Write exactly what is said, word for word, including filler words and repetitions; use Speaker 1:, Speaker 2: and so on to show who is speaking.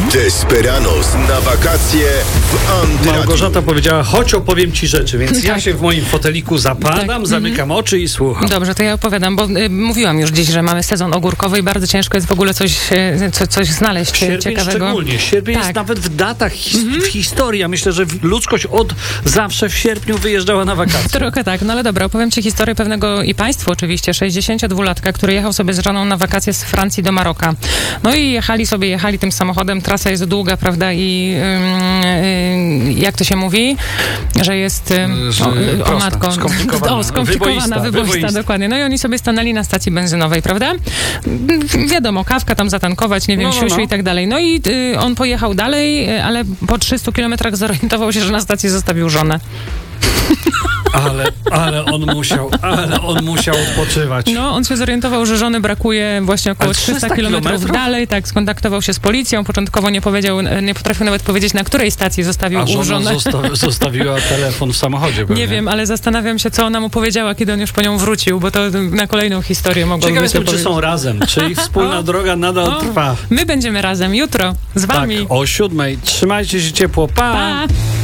Speaker 1: Desperados na wakacje w Antyradiu.
Speaker 2: Małgorzata powiedziała, chodź opowiem ci rzeczy, więc ja
Speaker 3: Tak.
Speaker 2: się w moim foteliku zapadam,
Speaker 3: Tak.
Speaker 2: zamykam oczy i słucham.
Speaker 3: Dobrze, to ja opowiadam, bo y, mówiłam już dziś, że mamy sezon ogórkowy i bardzo ciężko jest w ogóle coś, y, co, coś znaleźć
Speaker 2: Sierpień
Speaker 3: ciekawego.
Speaker 2: szczególnie. Sierpień
Speaker 3: Tak.
Speaker 2: jest nawet w datach, his- w historii. Ja myślę, że ludzkość od zawsze w sierpniu wyjeżdżała na wakacje.
Speaker 3: Trochę tak, no ale dobra, opowiem ci historię pewnego i państwu oczywiście, sześćdziesięciodwulatka, który jechał sobie z żoną na wakacje z Francji do Maroka. No i jechali sobie, jechali tym samochodem, trasa jest długa, prawda, i ym, y, jak to się mówi, że jest ym,
Speaker 2: Że
Speaker 3: o, o
Speaker 2: prosta,
Speaker 3: matko,
Speaker 2: skomplikowana,
Speaker 3: o, skomplikowana,
Speaker 2: wyboista,
Speaker 3: wyboista,
Speaker 2: wyboista.
Speaker 3: dokładnie. No i oni sobie stanęli na stacji benzynowej, prawda? Wiadomo, kawka tam zatankować, nie wiem,
Speaker 2: No, no,
Speaker 3: siusiu
Speaker 2: no.
Speaker 3: i tak dalej. No i y, on pojechał dalej, y, ale po trzystu kilometrach zorientował się, że na stacji zostawił żonę.
Speaker 2: Ale, ale on musiał, ale on musiał odpoczywać.
Speaker 3: No, on się zorientował, że żony brakuje właśnie około
Speaker 2: Ale
Speaker 3: trzysta
Speaker 2: trzysta
Speaker 3: kilometrów
Speaker 2: kilometrów?
Speaker 3: dalej, tak, skontaktował się z policją, początkowo nie powiedział, nie potrafił nawet powiedzieć, na której stacji zostawił
Speaker 2: A żona
Speaker 3: żonę.
Speaker 2: zosta- zostawiła telefon w samochodzie pewnie.
Speaker 3: Nie wiem, ale zastanawiam się, co ona mu powiedziała, kiedy on już po nią wrócił, bo to na kolejną historię mogło
Speaker 2: Ciekaw
Speaker 3: być.
Speaker 2: jestem, czy są razem, czy ich wspólna
Speaker 3: O,
Speaker 2: droga nadal
Speaker 3: o,
Speaker 2: trwa.
Speaker 3: My będziemy razem jutro z
Speaker 2: Tak,
Speaker 3: wami.
Speaker 2: o siódmej. Trzymajcie się ciepło. Pa!
Speaker 3: Pa!